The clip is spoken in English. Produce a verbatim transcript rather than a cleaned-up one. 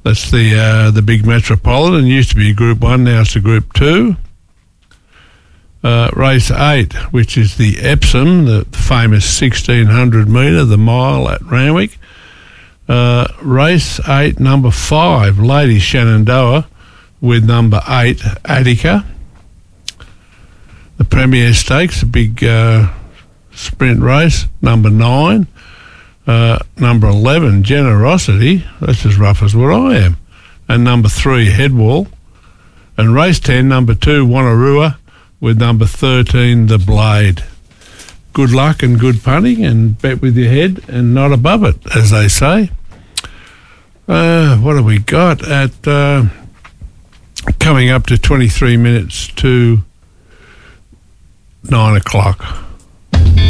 That's the uh, the big Metropolitan. It used to be a Group One, now it's a Group Two. Uh, race eight, which is the Epsom, the famous sixteen hundred metre, the mile at Randwick. Uh, race eight, number five, Lady Shenandoah, with number eight, Attica. The Premier Stakes, a big uh, sprint race, number nine. Uh, number eleven, Generosity, that's as rough as what I am. And number three, Headwall. And race ten, number two, Wanneroo, with number thirteen, The Blade. Good luck and good punting, and bet with your head and not above it, as they say. Uh, what have we got at uh, coming up to twenty-three minutes to nine o'clock?